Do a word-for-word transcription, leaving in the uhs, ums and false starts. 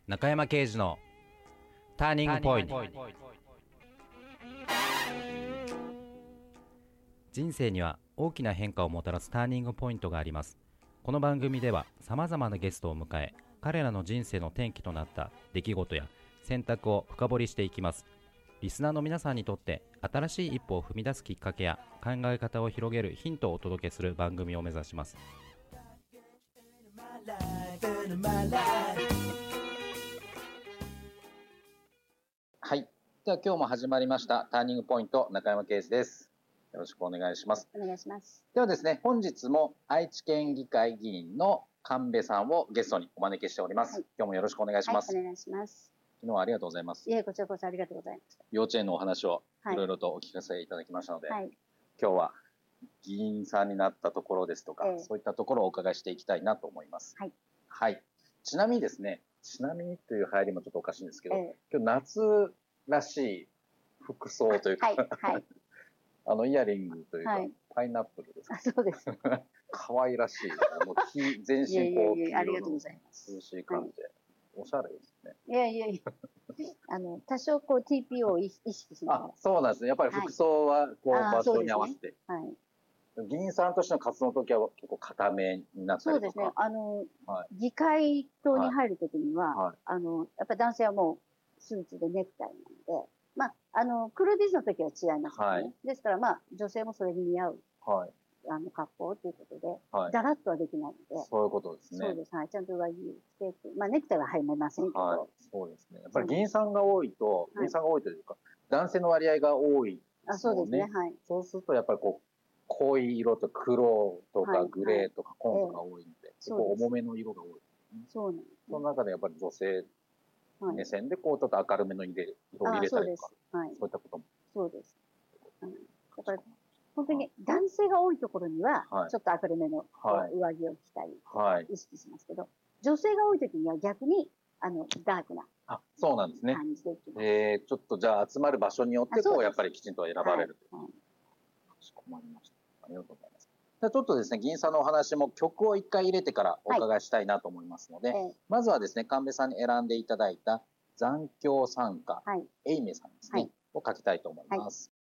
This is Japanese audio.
中山圭司のターニングポイント。人生には大きな変化をもたらすターニングポイントがあります。この番組ではさまざまなゲストを迎え、彼らの人生の転機となった出来事や選択を深掘りしていきます。リスナーの皆さんにとって新しい一歩を踏み出すきっかけや考え方を広げるヒントをお届けする番組を目指します。 はい、では今日も始まりましたターニングポイント、中山圭司です。よろしくお願いします。 お願いします。 ではですね、本日も愛知県議会議員の神戸さんをゲストにお招きしております。はい、今日もよろしくお願いします。 はい、お願いします。 昨日はありがとうございます。 いえ、こちらこそありがとうございました。 幼稚園のお話をいろいろとお聞かせいただきましたので、 はい、 今日は議員さんになったところですとか、 ええ、 そういったところをお伺いしていきたいなと思います。 はい。 はい。ちなみにですね、ちなみにという入りもちょっとおかしいんですけど、 ええ、 今日夏らしい服装というか、 はい、はい、 あのイヤリングというか、 はい、 パイナップルですか。 あ、そうです。 可愛らしい。もう黄全身こういやいやいや、あり黄色のがとうございます。 涼しい感じで、はい、おしゃれですね。 いやいやいや、あの多少こう ティーピーオー を意識しながら。 あ、そうなんですね。やっぱり服装はこう、はい、場所に合わせて。 はい。 議員さんとしての活動の時は結構固めになったりとか。 そうですね。あの、 はい、 議会棟に入る時には、 はい、 あのやっぱり男性はもうスーツでネクタイなので、まああのクルーディーズの時は違いますよね。はい、ですからまあ女性もそれに似合う、はい、あの格好ということで、はい、だらっとはできないので。 そういうことですね。 そうです。はい。ちゃんと上着を着て、まあネクタイは入りませんけど。はい、 そうですね。やっぱり議員さんが多いと、議員さんが多いというか、男性の割合が多いですもんね。 あ、そうですね。はい。 そうするとやっぱりこう濃い色と黒とかグレーとか紺とか多いんで、結構重めの色が多い、ね。 そうなんです、ね。 その中でやっぱり女性目線でこうちょっと明るめの色を入れたりとか、はい、そういったことも。 そうです。うん、だから本当に男性が多いところにはちょっと明るめの上着を着たり意識しますけど、はい、女性が多い時には逆にあのダークなあ、そうなんですね。 感じでいきます。 えー、ちょっとじゃあ集まる場所によってこうやっぱりきちんと選ばれるという。はい、かしこまりました。ありがとうございます。じゃあちょっとですね、議員さんのお話も曲を一回入れてからお伺いしたいなと思いますので、はい、まずはですね、神戸さんに選んでいただいた残響賛歌、はい、エイメさんですね、はい、を書きたいと思います。